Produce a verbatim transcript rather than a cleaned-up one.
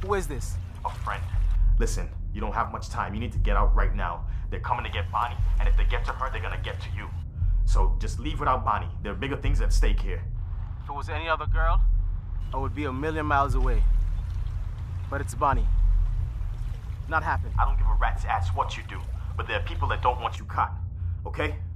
Who is this? A friend. Listen, you don't have much time. You need to get out right now. They're coming to get Bonnie, and if they get to her, they're gonna get to you. So just leave without Bonnie. There are bigger things at stake here. If it was any other girl, I would be a million miles away. But it's Bonnie. Not happening. I don't give a rat's ass what you do, but there are people that don't want you caught, okay?